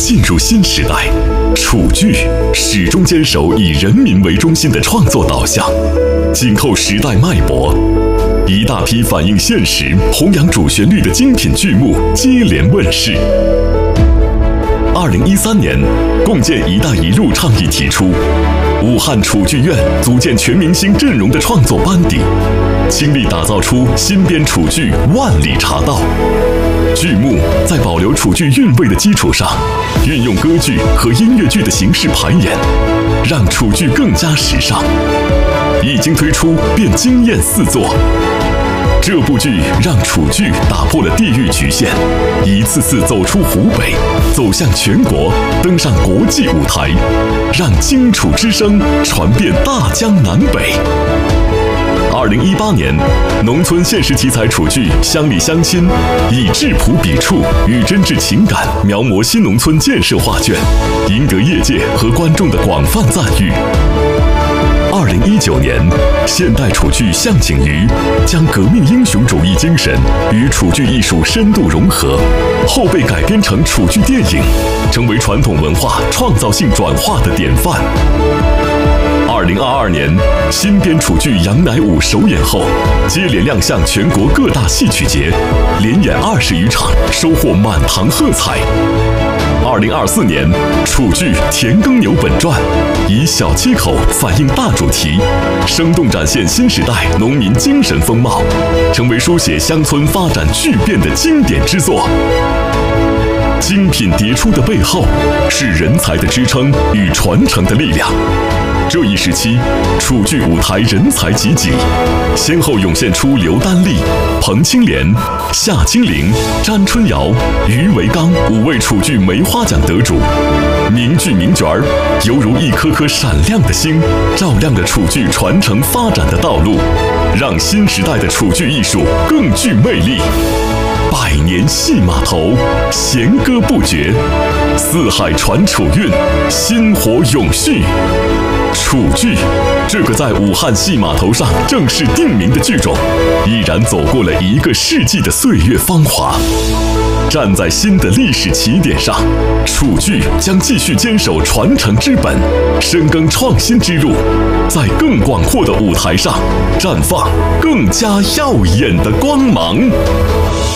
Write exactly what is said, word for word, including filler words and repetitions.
进入新时代，楚剧始终坚守以人民为中心的创作导向，紧扣时代脉搏。一大批反映现实、弘扬主旋律的精品剧目接连问世。二零一三年，共建“一带一路”倡议提出，武汉楚剧院组建全明星阵容的创作班底，倾力打造出新编楚剧《万里茶道》。剧目在保留楚剧韵味的基础上，运用歌剧和音乐剧的形式排演，让楚剧更加时尚。一经推出便惊艳四座。这部剧让楚剧打破了地域局限，一次次走出湖北，走向全国，登上国际舞台，让荆楚之声传遍大江南北。二零一八年，农村现实题材楚剧《乡里乡亲》以质朴笔触与真挚情感描摹新农村建设画卷，赢得业界和观众的广泛赞誉。二零一九年，现代楚剧《向景瑜》将革命英雄主义精神与楚剧艺术深度融合，后被改编成楚剧电影，成为传统文化创造性转化的典范。二零二二年，新编楚剧《杨乃武》首演后，接连亮相全国各大戏曲节，连演二十余场，收获满堂喝彩。二零二四年，楚剧《田耕牛本传》以小七口反映大主题，生动展现新时代农民精神风貌，成为书写乡村发展巨变的经典之作。精品迭出的背后，是人才的支撑与传承的力量。这一时期，楚剧舞台人才济济，先后涌现出刘丹丽、彭青莲、夏清玲、詹春瑶、于维刚五位楚剧梅花奖得主。名剧名角儿犹如一颗颗闪亮的星，照亮了楚剧传承发展的道路，让新时代的楚剧艺术更具魅力。百年戏码头，弦歌不绝；四海传楚韵，薪火永续。楚剧，这个在武汉戏码头上正式定名的剧种，依然走过了一个世纪的岁月芳华。站在新的历史起点上，楚剧将继续坚守传承之本，深耕创新之路，在更广阔的舞台上绽放更加耀眼的光芒。